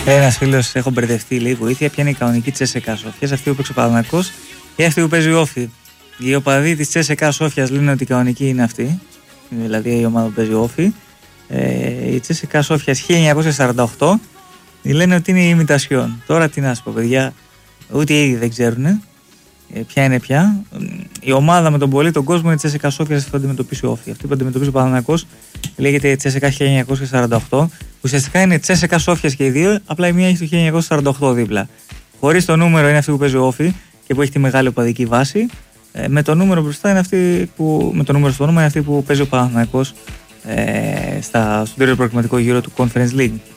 Ένας φίλος, έχω μπερδευτεί, λέει βοήθεια, ποια είναι η κανονική Τσέσσεκα Σόφιας, αυτή που παίξει ο Παναθηναϊκός ή αυτή που παίζει ο Όφη. Οι οπαδοί της Τσέσσεκα Σόφιας λένε ότι η κανονική είναι αυτή, δηλαδή η ομάδα που παίζει ο Όφη. Η Τσέσσεκα Σόφιας 1948 λένε ότι είναι η ημιτασιόν. Τώρα τι να σου πω, παιδιά, ούτε οι ίδιοι δεν ξέρουν ποια είναι πια. Η ομάδα με τον πολύ τον κόσμο είναι η Τσέσσεκα Σόφιας, αυτή που αντιμετωπίσει ο Όφη. Αυτή που αντιμετωπίσει ο Παναθηναϊκός λέγεται Τσέσσεκα 1948. Ουσιαστικά είναι Τσέσσεκα Σόφιας και οι δύο, απλά η μία έχει το 1948 δίπλα. Χωρίς το νούμερο είναι αυτή που παίζει ο Όφη και που έχει τη μεγάλη οπαδική βάση. Με το νούμερο μπροστά είναι αυτή που, με το νούμερο στο όνομα είναι αυτή που παίζει ο Παναθηναϊκός στον τρίτο προκριματικό γύρο του Conference League.